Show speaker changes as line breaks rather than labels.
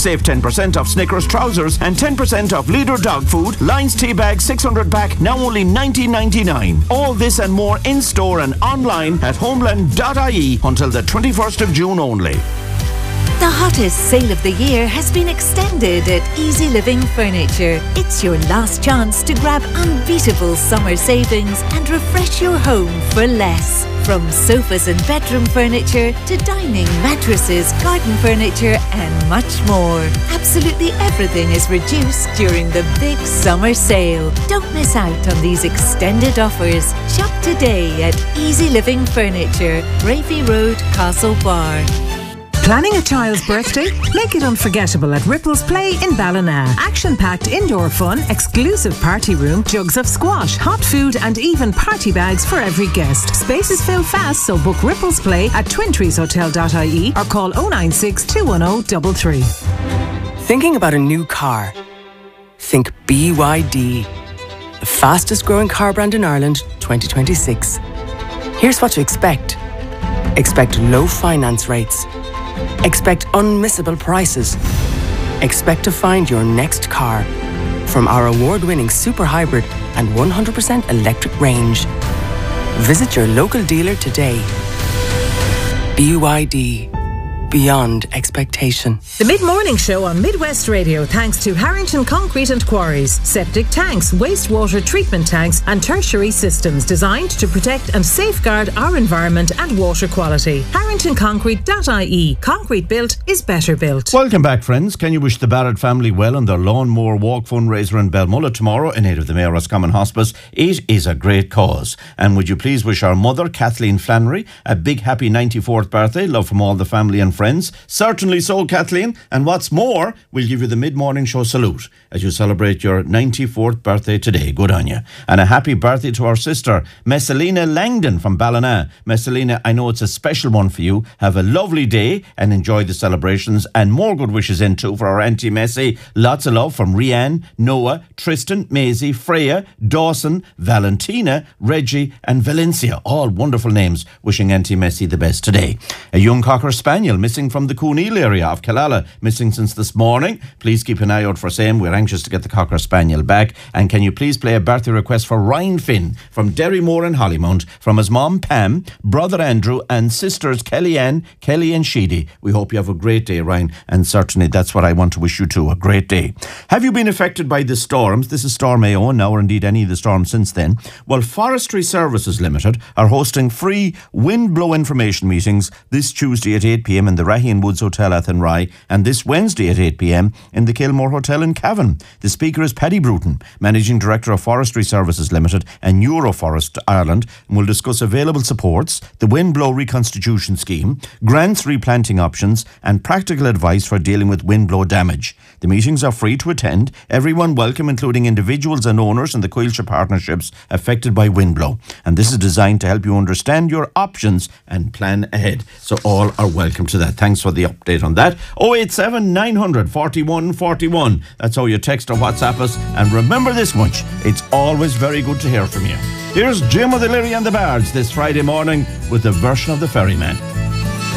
Save 10% off Snickers trousers and 10% off Leader dog food. Lions tea bag 600 pack, now only $19.99. All this and more in store and online at homeland.ie until the 21st of June only.
The hottest sale of the year has been extended at Easy Living Furniture. It's your last chance to grab unbeatable summer savings and refresh your home for less. From sofas and bedroom furniture to dining, mattresses, garden furniture and much more. Absolutely everything is reduced during the big summer sale. Don't miss out on these extended offers. Shop today at Easy Living Furniture, Bravey Road, Castlebar.
Planning a child's birthday? Make it unforgettable at Ripples Play in Ballina. Action-packed indoor fun, exclusive party room, jugs of squash, hot food and even party bags for every guest. Spaces fill fast, so book Ripples Play at twintreeshotel.ie or call 096 210 33.
Thinking about a new car? Think BYD, the fastest growing car brand in Ireland 2026. Here's what to expect. Expect low finance rates. Expect unmissable prices. Expect to find your next car from our award-winning super hybrid and 100% electric range. Visit your local dealer today. BYD. Beyond expectation.
The Mid-Morning Show on Midwest Radio thanks to Harrington Concrete and Quarries. Septic tanks, wastewater treatment tanks and tertiary systems designed to protect and safeguard our environment and water quality. HarringtonConcrete.ie. Concrete built is better built.
Welcome back, friends. Can you wish the Barrett family well on their lawnmower walk fundraiser in Belmullet tomorrow in aid of the Mayor Roscommon Hospice? It is a great cause. And would you please wish our mother, Kathleen Flannery, a big happy 94th birthday. Love from all the family and friends. Certainly so, Kathleen. And what's more, we'll give you the Mid-Morning Show salute as you celebrate your 94th birthday today. Good on you. And a happy birthday to our sister, Messalina Langdon from Ballina. Messalina, I know it's a special one for you. Have a lovely day and enjoy the celebrations. And more good wishes in too for our Auntie Messi. Lots of love from Rianne, Noah, Tristan, Maisie, Freya, Dawson, Valentina, Reggie and Valencia. All wonderful names. Wishing Auntie Messi the best today. A young Cocker Spaniel missing from the Cooneal area of Killala, missing since this morning. Please keep an eye out for same. We're anxious to get the Cocker Spaniel back. And can you please play a birthday request for Ryan Finn from Derrymore and Hollymount, from his mom Pam, brother Andrew and sisters Kelly and Sheedy. We hope you have a great day, Ryan, and certainly that's what I want to wish you too, a great day. Have you been affected by the storms? This is Storm AO now, or indeed any of the storms since then. Well, Forestry Services Limited are hosting free wind blow information meetings this Tuesday at 8 p.m. in the Raheen Woods Hotel Athenry and this Wednesday at 8 p.m. in the Kilmore Hotel in Cavan. The speaker is Paddy Bruton, Managing Director of Forestry Services Limited and Euroforest Ireland, and will discuss available supports, the Windblow Reconstitution Scheme, grants replanting options and practical advice for dealing with windblow damage. The meetings are free to attend. Everyone welcome, including individuals and owners in the Coilshire partnerships affected by windblow. And this is designed to help you understand your options and plan ahead. So all are welcome to that. Thanks for the update on that. 087 900 41 41. That's how you text or WhatsApp us. And remember this much, it's always very good to hear from you. Here's Jim O'Leary and the Bards this Friday morning with the version of the Ferryman.